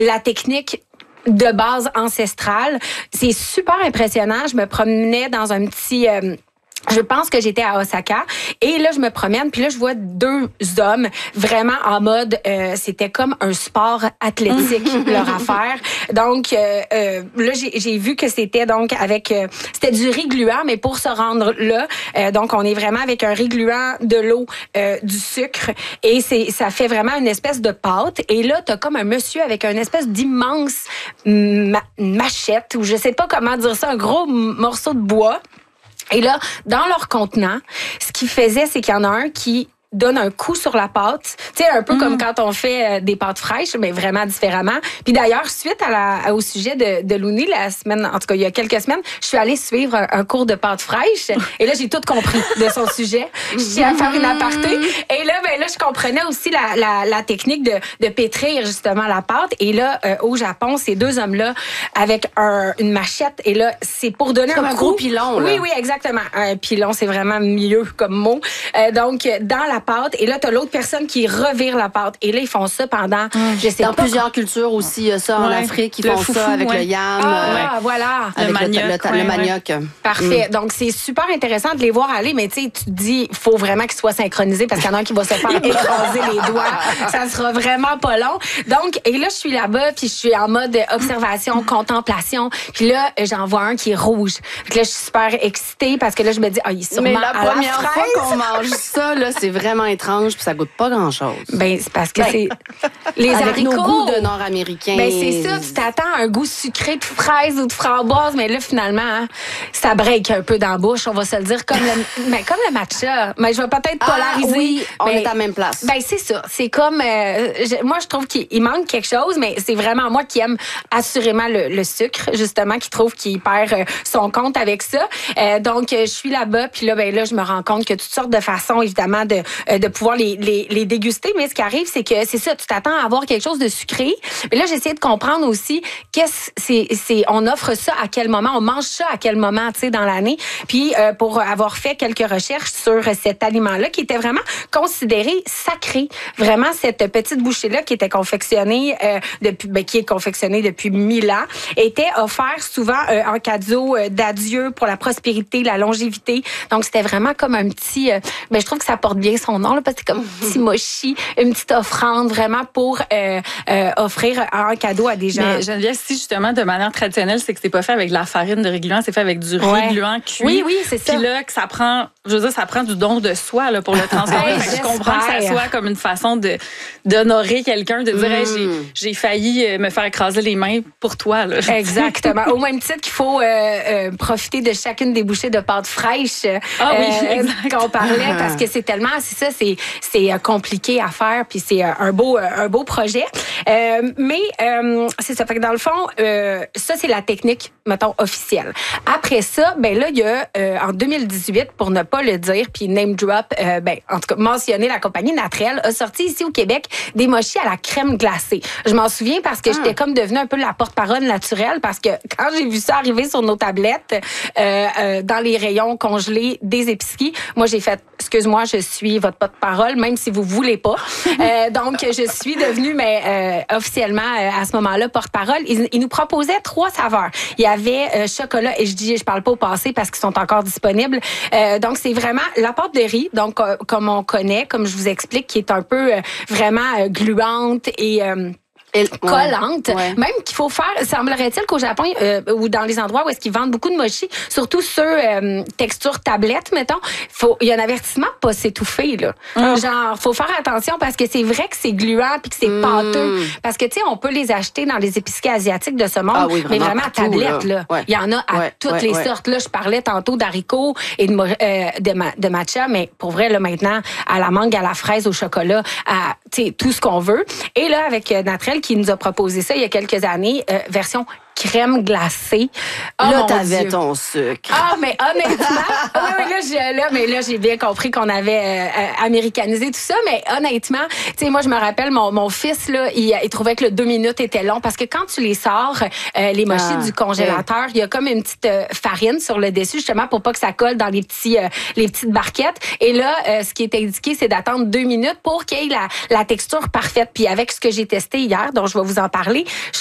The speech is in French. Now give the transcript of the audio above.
la technique de base ancestrale. C'est super impressionnant. Je me promenais dans un petit... je pense que j'étais à Osaka et là je me promène puis là je vois 2 hommes vraiment en mode c'était comme un sport athlétique leur affaire. Donc là j'ai vu que c'était donc avec c'était du riz gluant mais pour se rendre là donc on est vraiment avec un riz gluant, de l'eau, du sucre et ça fait vraiment une espèce de pâte et là t'as comme un monsieur avec une espèce d'immense machette ou je sais pas comment dire ça, un gros morceau de bois. Et là, dans leur contenant, ce qu'ils faisaient, c'est qu'il y en a un qui donne un coup sur la pâte, tu sais, un peu comme quand on fait des pâtes fraîches, mais vraiment différemment. Puis d'ailleurs, suite au sujet de Looney, la semaine, en tout cas, il y a quelques semaines, je suis allée suivre un cours de pâtes fraîches et là, j'ai tout compris de son sujet. Je suis allée faire une aparté et là, ben là, je comprenais aussi la technique de pétrir justement la pâte. Et là, au Japon, ces 2 hommes-là avec une machette et là, c'est pour donner comme un coup. gros pilon. Là. Oui, exactement. Un pilon, c'est vraiment mieux comme mot. Donc, dans la pâte et là t'as l'autre personne qui revire la pâte et là ils font ça pendant je sais dans pas plusieurs cultures aussi ça en Afrique ils font foufou, ça avec le yam voilà avec le manioc. Parfait. Donc c'est super intéressant de les voir aller mais tu sais tu te dis faut vraiment qu'ils soient synchronisés parce qu'il y en a un qui va se faire écraser les doigts, ça sera vraiment pas long. Donc et là je suis là-bas puis je suis en mode observation, contemplation puis là j'en vois un qui est rouge. Puis là je suis super excitée parce que là je me dis il est sûrement mais la à première la fois qu'on mange ça là c'est vraiment étrange puis ça goûte pas grand-chose. Ben c'est parce que c'est les avec haricots. nos goûts de Nord-Américains. Ben c'est ça, tu t'attends à un goût sucré de fraise ou de framboise, mais là finalement hein, ça break un peu dans la bouche, on va se le dire comme le matcha. Mais je vais peut-être polariser. Oui, on mais, est à la même place. Ben c'est ça, c'est comme moi je trouve qu'il manque quelque chose, mais c'est vraiment moi qui aime assurément le sucre justement, qui trouve qu'il perd son compte avec ça. Donc je suis là-bas puis là ben là je me rends compte que toutes sortes de façons évidemment de pouvoir les déguster, mais ce qui arrive, c'est que c'est ça, tu t'attends à avoir quelque chose de sucré. Mais là, j'essaie de comprendre aussi on offre ça à quel moment, on mange ça à quel moment, tu sais, dans l'année. Puis pour avoir fait quelques recherches sur cet aliment-là, qui était vraiment considéré sacré, vraiment cette petite bouchée-là qui était confectionnée qui est confectionnée depuis 1000 ans, était offert souvent en cadeau d'adieu pour la prospérité, la longévité. Donc c'était vraiment comme un petit, je trouve que ça porte bien son nom là, parce que c'est comme un petit mochi, une petite offrande vraiment pour offrir un cadeau à des gens. Mais Geneviève, si justement de manière traditionnelle, c'est que c'est pas fait avec de la farine de riz gluant, c'est fait avec du riz gluant cuit. Oui, c'est ça. Puis là, que ça prend, je veux dire, ça prend du don de soi là, pour le transformer. Je comprends que ça soit comme une façon d'honorer quelqu'un, de dire j'ai failli me faire écraser les mains pour toi. Là. Exactement. Au même titre qu'il faut profiter de chacune des bouchées de pâte fraîche qu'on parlait, parce que c'est tellement, c'est compliqué à faire, puis c'est un beau projet. Mais c'est ça. Fait que dans le fond, ça, c'est la technique, mettons, officielle. Après ça, ben là, il y a, en 2018, pour ne pas le dire, puis name drop, en tout cas, mentionner la compagnie Natrel, a sorti ici au Québec des mochis à la crème glacée. Je m'en souviens parce que j'étais comme devenue un peu la porte-parole naturelle, parce que quand j'ai vu ça arriver sur nos tablettes, dans les rayons congelés des épiceries, moi, j'ai fait, excuse-moi, je suis votre porte-parole, même si vous voulez pas. Donc, je suis devenue, officiellement, à ce moment-là, porte-parole. Ils nous proposaient 3 saveurs. Il y avait chocolat, et je parle pas au passé parce qu'ils sont encore disponibles. Donc, c'est vraiment la pâte de riz, donc comme on connaît, comme je vous explique, qui est un peu vraiment gluante et collante. Ouais. Même qu'il faut faire, semblerait-il qu'au Japon ou dans les endroits où est-ce qu'ils vendent beaucoup de mochi, surtout ceux texture tablette, mettons, il y a un avertissement pas s'étouffer là. Genre faut faire attention parce que c'est vrai que c'est gluant puis que c'est pâteux, parce que tu sais on peut les acheter dans les épiceries asiatiques de ce monde, mais vraiment à tablette là. Ouais. Il y en a à toutes les sortes là. Je parlais tantôt d'haricots et de matcha, mais pour vrai là maintenant à la mangue, à la fraise, au chocolat, à tu sais tout ce qu'on veut. Et là avec Natrel qui nous a proposé ça il y a quelques années, version crème glacée. Là, t'avais ton sucre. Ah, mais honnêtement, là, j'ai bien compris qu'on avait américanisé tout ça, mais honnêtement, tu sais, moi, je me rappelle, mon fils, là, il trouvait que le 2 minutes était long parce que quand tu les sors, les mochis du congélateur, il y a comme une petite farine sur le dessus, justement, pour pas que ça colle dans les petites barquettes. Et là, ce qui est indiqué, c'est d'attendre 2 minutes pour qu'il y ait la texture parfaite. Puis avec ce que j'ai testé hier, dont je vais vous en parler,